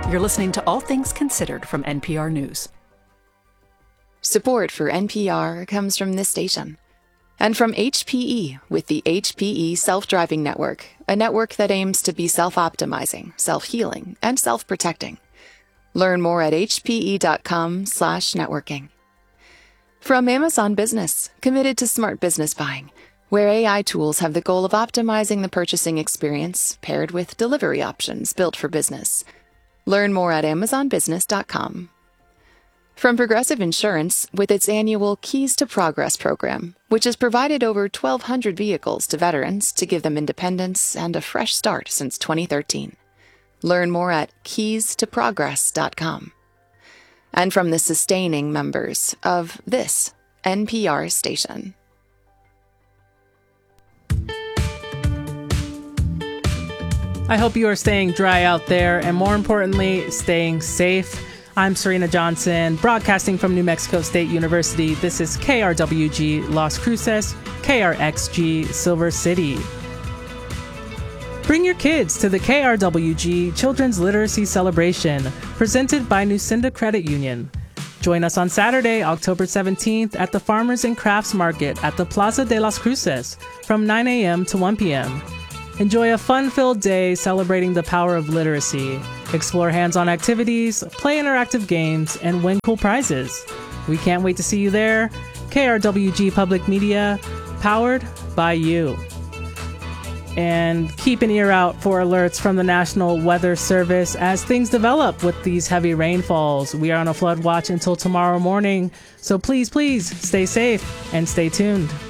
You're listening to All Things Considered from NPR News. Support for NPR comes from this station and from HPE with the HPE Self-Driving Network, a network that aims to be self-optimizing, self-healing, and self-protecting. Learn more at hpe.com/networking. From Amazon Business, committed to smart business buying, where AI tools have the goal of optimizing the purchasing experience paired with delivery options built for business. Learn more at amazonbusiness.com. From Progressive Insurance with its annual Keys to Progress program, which has provided over 1,200 vehicles to veterans to give them independence and a fresh start since 2013. Learn more at keystoprogress.com. And from the sustaining members of this NPR station. I hope you are staying dry out there and, more importantly, staying safe. I'm Serena Johnson, broadcasting from New Mexico State University. This is KRWG Las Cruces, KRXG Silver City. Bring your kids to the KRWG Children's Literacy Celebration, presented by Nucinda Credit Union. Join us on Saturday, October 17th at the Farmers and Crafts Market at the Plaza de las Cruces from 9 a.m. to 1 p.m. Enjoy a fun-filled day celebrating the power of literacy. Explore hands-on activities, play interactive games, and win cool prizes. We can't wait to see you there. KRWG Public Media, powered by you. And keep an ear out for alerts from the National Weather Service as things develop with these heavy rainfalls. We are on a flood watch until tomorrow morning, so please stay safe and stay tuned.